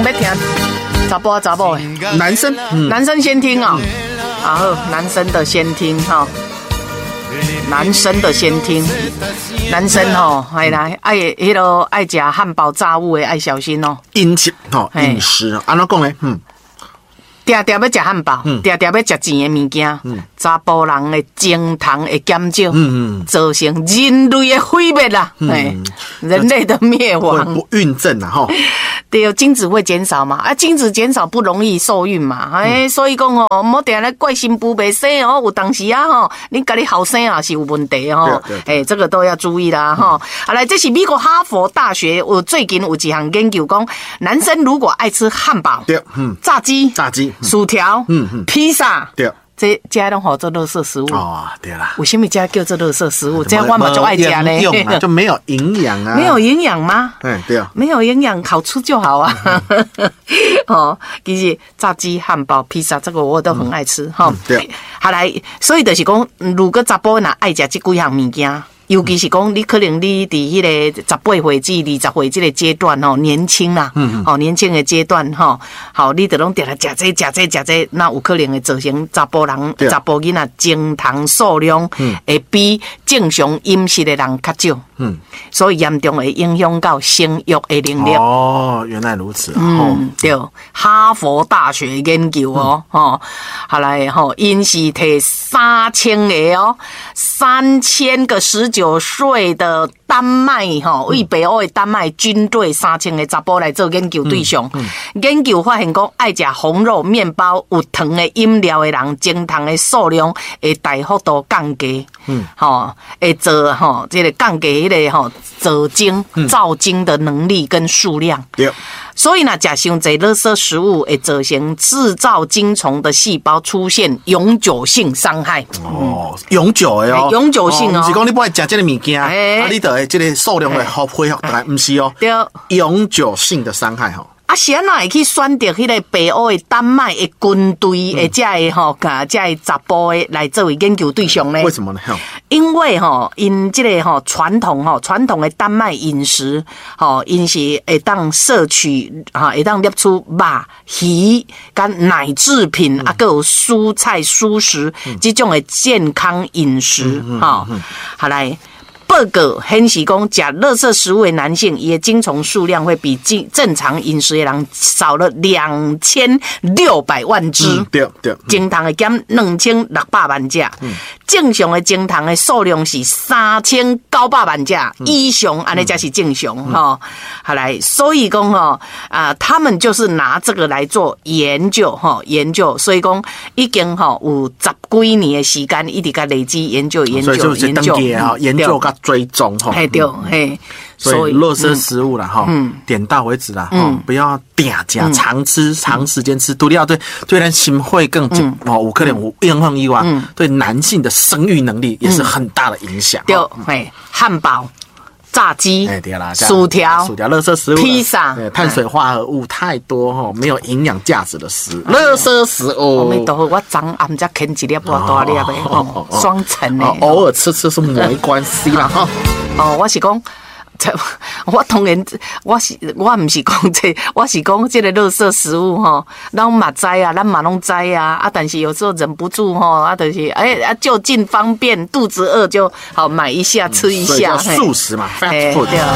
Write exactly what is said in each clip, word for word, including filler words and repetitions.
要听查甫啊查某的？ 男生， 嗯、男生先听哦。然后男生的先听哈、哦，男生的先听，男生吼、哦，哎来爱迄个爱食汉堡炸物的爱小心哦。 饮食吼，饮食安怎讲呢？嗯。 定定要食汉堡，定定要食钱的物件，查甫人的精糖会减少，造成人类的毁灭啦，哎，人类的灭亡。 不孕症啊，吼， 对，精子会减少嘛，啊，精子减少不容易受孕嘛，哎，所以讲哦，莫定来怪新妇袂生哦，有当时啊吼，你家己后生啊是有问题哦，哎，这个都要注意啦哈。好来，这是美国哈佛大学，有最近有一项研究讲，男生如果爱吃汉堡， 对，嗯， 炸鸡， 炸鸡。 薯条、嗯嗯，披萨， 对， 这这拢好做垃圾食物哦，对啦。 为什么这叫做垃圾食物？这样我嘛就爱吃呢， 用啊，就没有营养啊， 没有营养吗？ 哎，对啊， 没有营养，好吃就好啊。哦，其实炸鸡、汉堡、披萨这个我都很爱吃哈。 对， 好来，所以就是讲，如果查甫若爱食这几项物件。尤其是讲，你可能你伫迄个十八岁至二十岁这个阶段吼，年轻啦，嗯，哦，年轻的阶段吼，好，你得拢定来食这食这食这，那有可能会造成查甫人、查甫囡仔精糖数量会比正常饮食的人较少，嗯，所以严重会影响到生育的能力。 哦，原来如此， 嗯，对，哈佛大学研究哦，吼，好来吼，因是摕三千个哦，三千个十九。九岁的丹麦哈，为北欧的丹麦军队三千个查甫来做研究对象。嗯嗯、研究发现讲，爱食红肉、面包、有糖的饮料的人，精糖的数量会大幅度降低。嗯，吼，会做吼，这个降低迄个吼造精、造精的能力跟数量。 对。 所以呢，食伤侪垃圾食物会造成制造精虫的细胞出现永久性伤害。 哦，永久的哦， 永久性哦， 不是讲你不爱食这个物件，啊，你的这个数量会好恢复来，不是哦，对，永久性的伤害哈。 啊，是安怎会去选择迄个北欧的丹麦的军队的这个吼，甲这个查甫的来作为研究对象呢？ 为什么呢？ 因为吼，因这个吼传统吼传统的丹麦饮食吼，因是会当摄取哈，会当摄取肉、鱼、跟奶制品，啊，还有蔬菜、蔬食这种的健康饮食哈。好来。报告显示讲，食垃圾食物的男性，伊的精虫数量会比正常饮食的人少了两千六百万只。嗯、 对对， 精糖会减两千六百万只。嗯、正常的精糖的数量是三千九百万只、嗯、以上，安尼才是正常哈、嗯哦。好来，所以讲哈啊，他们就是拿这个来做研究哈、哦，研究。所以讲已经哈有十几年的时间，一直在累积研究研究研究研究研究个。追踪哈， 嘿对嘿， 所以垃圾食物啦哈，嗯，点到为止啦，嗯，不要定价常吃，长时间吃，除了对对咱心肺更紧哦，有可能有影响以外，对男性的生育能力也是很大的影响。 对，嘿，汉堡、炸鸡、薯条、 薯条、垃圾食物、 披萨， 碳水化合物太多哈，没有营养价值的食物，垃圾食物。 阿弥陀佛，我昨暗才啃一粒多大粒的，哦，双层的。 偶尔吃吃是没关系啦哈。 哦，我是讲。我当然，我是我唔是讲这，我是讲这个垃圾食物吼，咱嘛知啊，咱嘛拢知啊，啊，但是有时候忍不住吼，啊，就是哎啊，就近方便，肚子饿就好买一下吃一下， 嗯、素食嘛 ，fast food。对啊。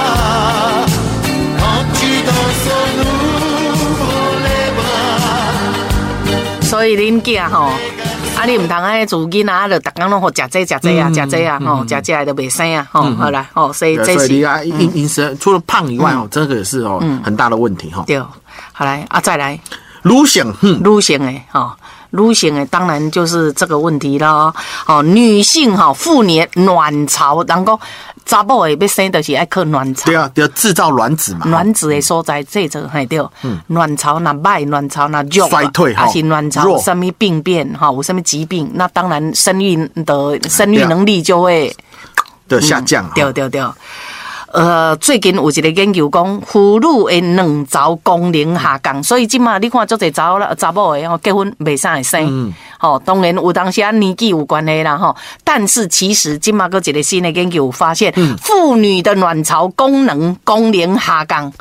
所以恁囝吼。啊，你唔通爱做囡仔，啊，就逐工拢好食这食这啊，食这啊，吼，食这都袂生啊，吼，好啦，吼，所以这是你啊，饮饮食除了胖以外，哦，这个也是哦很大的问题哈。 对，好来啊，再来， 女性， 女性诶，吼。女性诶，当然就是这个问题啦。哦，女性哈，妇女卵巢，人讲查某诶要生，就是爱靠卵巢。 对啊，要制造卵子嘛。 卵子诶所在，这个嘿对。嗯。卵巢那歹，卵巢那弱， 衰退哈， 还是卵巢有什么病变哈，有什么疾病，那当然生育的生育能力就会的下降。 对对对。呃，最近有一个研究讲，妇女的卵巢功能下降，所以即马你看，足侪查某查某的吼结婚袂啥会生，吼、嗯，当然有当时啊年纪有关系啦吼，但是其實即馬個一個新的研究發現，婦、嗯、女的卵巢功能功能下降，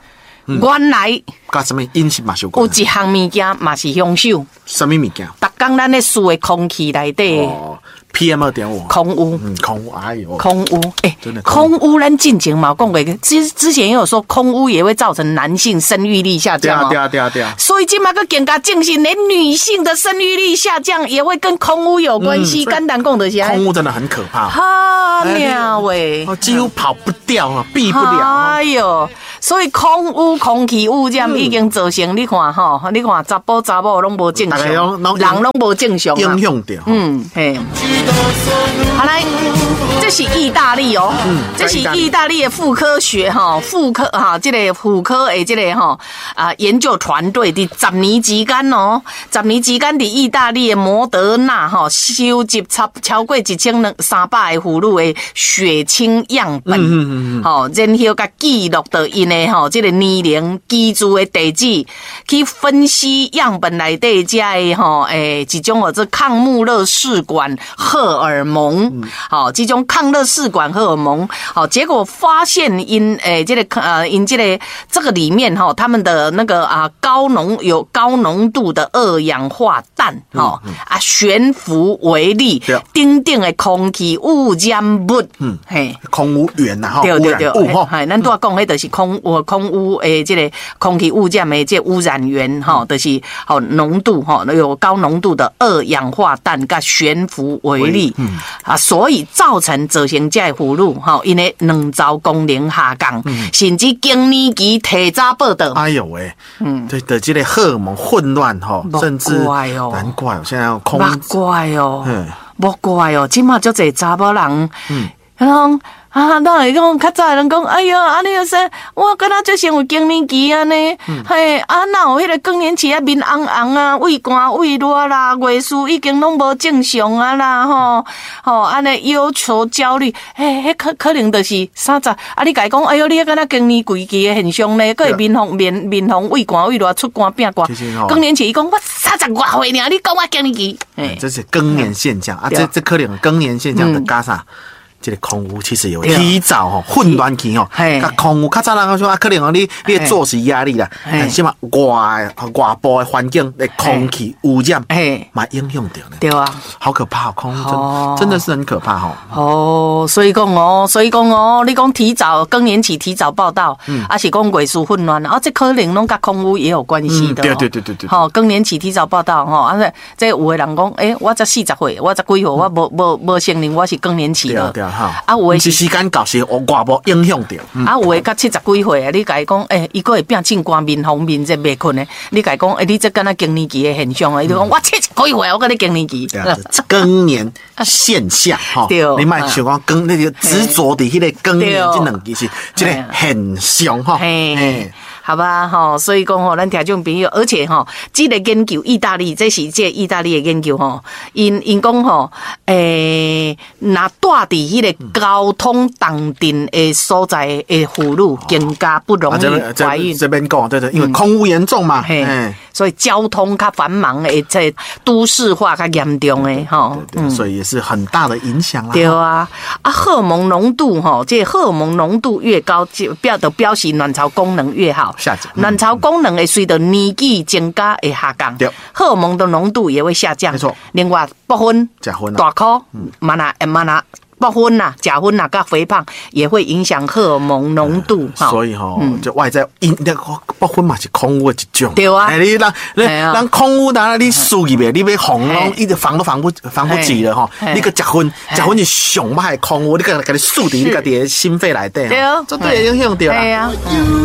原来甲什么饮食嘛有关？ 有一项物件嘛是凶手， 什么物件？ 逐工咱咧吸的空气内底。 哦 P M 二点五， 空污， 嗯，空污，哎呦， 空污，哎、 真的空污，咱进前嘛讲过，之之前也有说空污也会造成男性生育力下降、哦， 对啊，对啊，对啊， 所以今嘛个更加证实，连女性的生育力下降也会跟空污有关系。简单讲的是， 空污真的很可怕， 哈妙喂， 哦，几乎跑不掉啊，避不了。 哎呦，所以空污、空气污染已经造成，你看吼，你看查甫查某拢无正常，人拢无正常， 影响掉。 嗯，嘿。好来，这是意大利哦，嗯，这是意大利的妇科学哈，妇科哈，这个妇科的这个哈啊研究团队的十年之间哦，十年之间的意大利的摩德纳哈收集超超过一千两三百个妇女的血清样本，嗯嗯嗯，好，然后甲记录到因的哈这个年龄、居住的地址，去分析样本内底这的哈诶一种哦这抗穆勒氏管荷尔蒙，好、嗯，这种抗勒氏管荷尔蒙，好，结果发现因诶这个呃因这个这个里面哈，他们的那个啊高浓有高浓度的二氧化氮，哈、嗯嗯、啊悬浮微粒，顶顶的空气污染物，嗯，嘿， 空污源呐，哈， 对对对， 污染物， 嘿，咱拄仔讲迄就是空污空污诶，这个空气污染的这污染源哈，嗯、就是好浓度哈，有高浓度的二氧化氮跟悬浮微粒。嗯啊，所以造成造成这个妇女哈，因为卵巢功能下降，嗯、甚至更年期提早报道。 哎呦喂，嗯，对的，这个荷尔蒙混乱哈，甚至难怪哦，现在空， 难怪哦，嗯，莫怪哦，今嘛足侪查某人，嗯，然后。啊，那会讲较早人讲，哎呀，安尼个说，我敢若最先有更年期安尼，嘿，啊，哪有迄个更年期啊，面红红啊，胃寒胃热啦，月事已经拢无正常啊啦，吼，吼，安尼忧愁焦虑，嘿，迄可可能就是三十，啊，你家讲，哎哟，你迄敢若更年期的现象呢，佫会面红面面红胃寒胃热出汗变寒，更年期伊讲我三十外岁尔，你讲我更年期， 哎，这是更年现象啊，这这可能更年现象的加啥？这个空污其实有提早吼混乱期吼，甲空污较早人说啊，可能哦你你的作息压力啦，但是嘛外外部的环境的空气污染，嘛影响到呢。 对啊， 好可怕，空污真真的是很可怕吼。 哦，所以讲哦，所以讲哦，你讲提早更年期提早报道，嗯，还是讲月事混乱啊，这可能拢甲空污也有关系的。 对对对对对。 好，更年期提早报道吼，啊，这有的人讲，诶，我才四十岁，我才几岁，我无无无承认我是更年期了。 啊，有诶是时间到，是外部影响到。 嗯、啊，有诶，甲七十几岁啊，你甲伊讲，诶、欸，伊个会变青光面红面这袂困诶。你甲伊讲，诶、欸，你这敢若更年期诶现象啊？伊就讲，我七十几岁，我跟你更年期。 更年现象哈，你莫想讲更那个执着伫迄个更年这两件事，这个现象哈。 好吧，吼，所以讲吼，咱听众朋友，而且吼，这个研究意大利，这是这意大利的研究吼，因因讲吼，诶，那住伫迄个交通重镇的所在的妇女更加不容易怀孕。 这边讲对对，因为空污严重嘛，嘿， 所以交通较繁忙的，这都市化较严重的吼， 嗯，所以也是很大的影响啦。 对啊，啊，荷尔蒙浓度吼，这荷尔蒙浓度越高，就表的表示卵巢功能越好。 下降， 卵巢功能会随着年纪增加会下降，荷尔蒙的浓度也会下降。 没错。 另外，不婚、 假婚、 大颗、嘛那、嘛那。不婚呐、假婚呐、跟肥胖也会影响荷尔蒙浓度。 嗯、所以吼、嗯，就外在因那不婚嘛是空污的一种。 对啊， 哎，你让让空污当然你输入去，你要防拢一直防都防不防不及了吼。你个结婚，结婚是上歹空污，你个给你输伫你家己的心肺内底。 对啊， 这对影响到啦。